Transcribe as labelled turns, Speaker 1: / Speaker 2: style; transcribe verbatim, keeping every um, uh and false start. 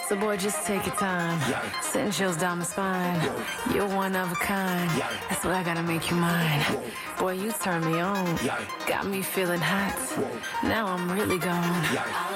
Speaker 1: So boy, just take your time.
Speaker 2: Yeah.
Speaker 1: Sending chills down my spine.
Speaker 2: Yo.
Speaker 1: You're one of a kind.
Speaker 2: Yeah.
Speaker 1: That's why I gotta make you mine.
Speaker 2: Whoa.
Speaker 1: Boy, you turn me on.
Speaker 2: Yeah.
Speaker 1: Got me feeling hot.
Speaker 2: Whoa.
Speaker 1: Now I'm really gone.
Speaker 2: Yeah.